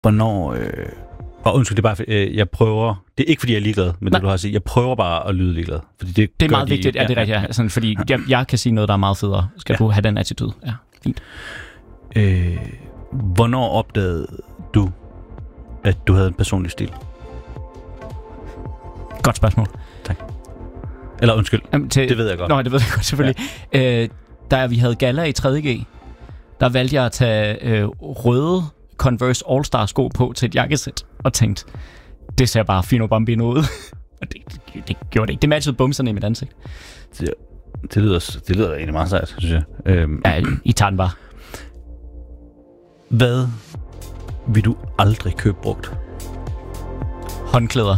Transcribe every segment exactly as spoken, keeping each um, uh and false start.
Hvornår... Øh... Og undskyld, det er bare, øh, jeg prøver... Det er ikke, fordi jeg er ligeglad med Nej. det, du har at sige. Jeg prøver bare at lyde ligeglad. Fordi det Det er gør meget de, vigtigt, ja, det er rigtigt. Ja. Sådan, fordi jeg, jeg kan sige noget, der er meget federe. Skal ja. du have den attitude? Ja, fint. Øh, hvornår opdagede du, at du havde en personlig stil? Godt spørgsmål. Tak. Eller undskyld, Jamen, til, det ved jeg godt. Nå, det ved jeg godt, selvfølgelig. Ja. Øh, da vi havde galla i tredje G, der valgte jeg at tage øh, røde Converse All-Star sko på til et jakkesæt, og tænkte, det ser bare fino bambino ud. Og det, det, det gjorde det ikke. Det matchede bumserne i mit ansigt. Det, det, lyder, det lyder egentlig meget sejt, synes jeg. Øhm, Ja, I tager den bare. Hvad vil du aldrig købe brugt? Håndklæder.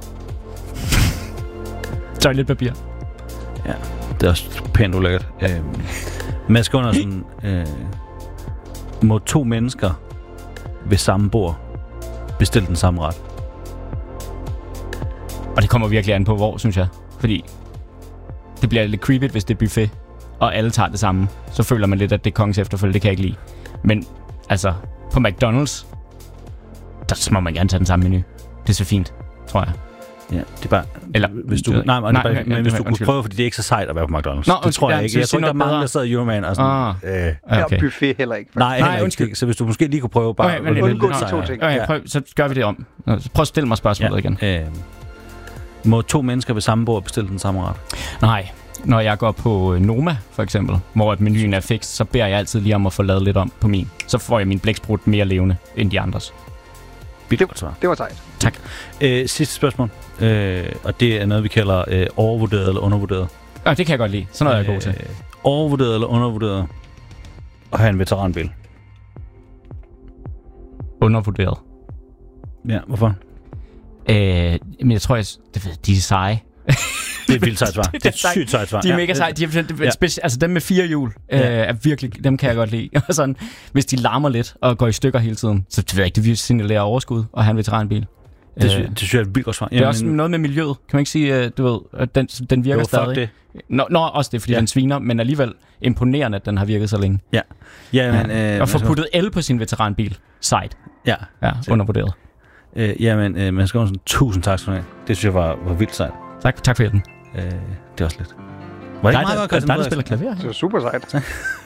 Toiletpapir. Ja, det er også pænt ulækkert. Øhm, Mads Gundersen, øh, må to mennesker ved samme bord bestille den samme ret? Og det kommer virkelig an på, hvor, synes jeg. Fordi det bliver lidt creepy, hvis det er buffet, og alle tager det samme. Så føler man lidt, at det er kongens efterfølge. Det kan jeg ikke lide. Men altså, på McDonald's, der må man gerne tage den samme menu. Det er så fint, tror jeg. Ja, det er bare... Eller, hvis du, nej, nej, nej, bare, men hvis du kunne prøve, fordi det er ikke så sejt at være på McDonald's. Nå, det tror jeg ja, ikke. Jeg tror ikke, der er mange, der sidder i Euroman og sådan... Ah, øh, okay. Ja, buffet heller ikke. Nej, Nej, heller undskyld. ikke. Så hvis du måske lige kunne prøve bare... Okay, men, undgå nå, de to ting. Okay, prøv, så gør vi det om. Nå, prøv at stille mig spørgsmålet ja, igen. Øh, må to mennesker ved samme bord bestille den samme ret? Nej, når jeg går på Noma, for eksempel, hvor menuen er fix, så beder jeg altid lige om at få lavet lidt om på min. Så får jeg min blæksprut mere levende end de andres. Vildt godt svar. Det var sejt. Tak. Øh, sidste spørgsmål. Øh, og det er noget, vi kalder øh, overvurderet eller undervurderet. Ja, det kan jeg godt lide. Sådan noget er jeg god til. Øh, overvurderet eller undervurderet at have en veteranbil? Undervurderet. Ja, hvorfor? Øh, men jeg tror, jeg, det ved, de er seje. Det er et vildt sejt svar. Det er et sygt sejt svar. De er mega seje. De er, ja. speci- altså dem med fire hjul øh, er virkelig, dem kan jeg godt lide. Og sådan, hvis de larmer lidt og går i stykker hele tiden, så det ved jeg ikke, det vil signalere overskud at have en veteranbil. Det, synes, det synes jeg er et vildt godt svar. Det er også noget med miljøet. Kan man ikke sige, du ved, at den, den virker jo, stadig? Det. Nå, nå, også det, fordi ja. den sviner, men alligevel imponerende, at den har virket så længe. Ja. ja, men, ja. Øh, og få puttet el på sin veteranbil. Sejt. Ja. Ja, undervurderet. Øh, jamen, øh, man skal også sådan, tusind tak skal du have. Det synes jeg var, var vildt sejt. Tak, tak for hjælpen. Øh, det er også lidt. Var det ikke meget godt, der, der, der spiller klaver her? Det var super sejt.